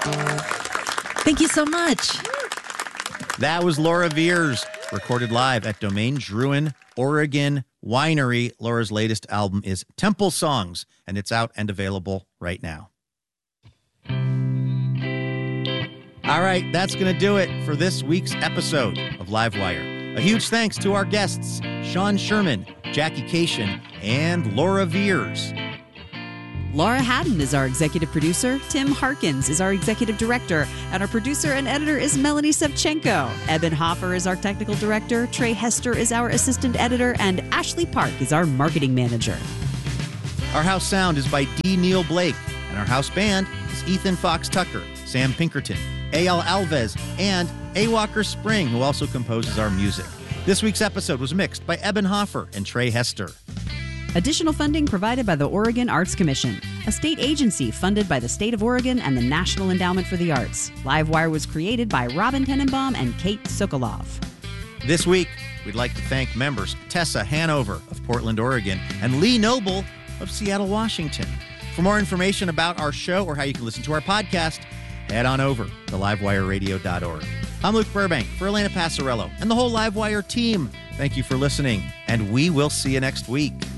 Thank you so much. That was Laura Veers, recorded live at Domaine Druin, Oregon Winery. Laura's latest album is Temple Songs, and it's out and available right now. All right, that's going to do it for this week's episode of Livewire. A huge thanks to our guests, Sean Sherman, Jackie Cation, and Laura Veers. Laura Haddon is our executive producer. Tim Harkins is our executive director. And our producer and editor is Melanie Sevchenko. Eben Hoffer is our technical director. Trey Hester is our assistant editor. And Ashley Park is our marketing manager. Our house sound is by D. Neil Blake. And our house band is Ethan Fox Tucker, Sam Pinkerton, A.L. Alves, and A. Walker Spring, who also composes our music. This week's episode was mixed by Eben Hoffer and Trey Hester. Additional funding provided by the Oregon Arts Commission, a state agency funded by the state of Oregon and the National Endowment for the Arts. Livewire was created by Robin Tenenbaum and Kate Sokolov. This week, we'd like to thank members Tessa Hanover of Portland, Oregon, and Lee Noble of Seattle, Washington. For more information about our show or how you can listen to our podcast, head on over to livewireradio.org. I'm Luke Burbank for Elena Passarello and the whole Livewire team. Thank you for listening, and we will see you next week.